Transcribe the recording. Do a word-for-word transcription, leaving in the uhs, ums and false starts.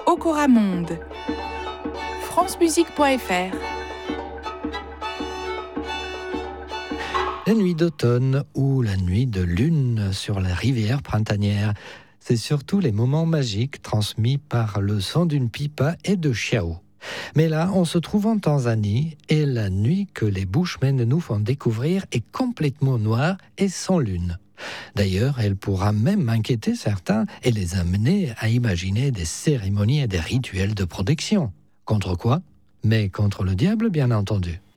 Ocoramonde. francemusique point f r. La nuit d'automne ou la nuit de lune sur la rivière printanière, c'est surtout les moments magiques transmis par le son d'une pipa et de chiao. Mais là, on se trouve en Tanzanie et la nuit que les Bushmen nous font découvrir est complètement noire et sans lune. D'ailleurs, elle pourra même inquiéter certains et les amener à imaginer des cérémonies et des rituels de protection. Contre quoi ? Mais contre le diable, bien entendu.